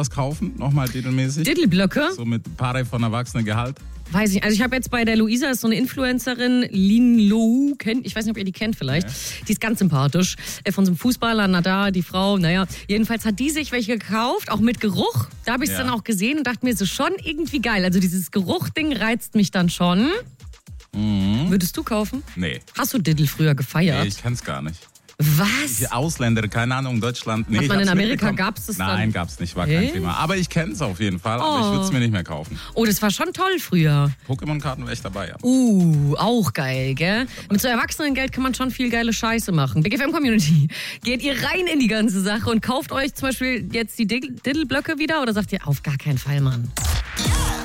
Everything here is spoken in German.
sowas kaufen? Nochmal titelmäßig? Diddleblöcke? So mit Pare von erwachsenem Gehalt? Weiß ich nicht. Also ich habe jetzt bei der Luisa, ist so eine Influencerin, Lin Lou, ich weiß nicht, ob ihr die kennt vielleicht. Ja. Die ist ganz sympathisch. Von so einem Fußballer, die Frau, jedenfalls hat die sich welche gekauft, auch mit Geruch. Da habe ich es dann auch gesehen und dachte mir, so schon irgendwie geil. Also dieses Geruchding reizt mich dann schon. Mhm. Würdest du kaufen? Nee. Hast du Diddle früher gefeiert? Nee, ich kenn's gar nicht. Was? Die Ausländer, keine Ahnung, Deutschland. Nee, hat man in Amerika, gab's das dann? Nein, gab's nicht, war kein Thema. Aber ich kenn's auf jeden Fall, aber ich würde es mir nicht mehr kaufen. Oh, das war schon toll früher. Pokémon-Karten wäre ich dabei, ja. Auch geil, gell? Mit so Erwachsenengeld kann man schon viel geile Scheiße machen. Big FM Community, geht ihr rein in die ganze Sache und kauft euch zum Beispiel jetzt die Diddle-Blöcke wieder oder sagt ihr, auf gar keinen Fall, Mann?